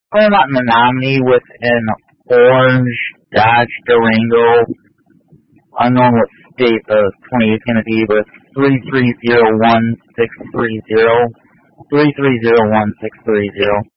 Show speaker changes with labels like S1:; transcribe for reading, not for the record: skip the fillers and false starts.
S1: Pulling out Menominee with an orange Dodge Durango. Unknown what state the 28 is going to be, but 3301630. 3301630.